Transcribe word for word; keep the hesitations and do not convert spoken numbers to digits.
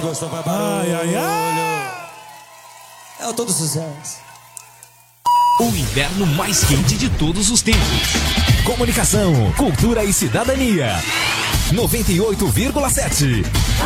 gostou, vai barulho. Ai, ai, ai. É o todo sucesso. O inverno mais quente de todos os tempos. Comunicação, cultura e cidadania. noventa e oito vírgula sete.